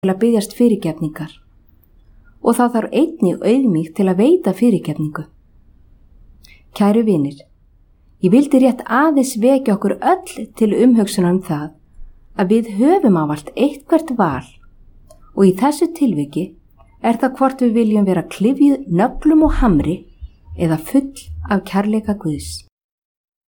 til að biðjast fyrirgefningar og þá þarf einnig auðmýkt til að veita fyrirgefningu. Kæru vinir, ég vildi rétt aðeins vekja okkur öll til umhugsunar það að við höfum ávallt eitthvert val og í þessu tilviki það hvort við viljum vera klyfjuð nöglum og hamri eða full af kærleika Guðs.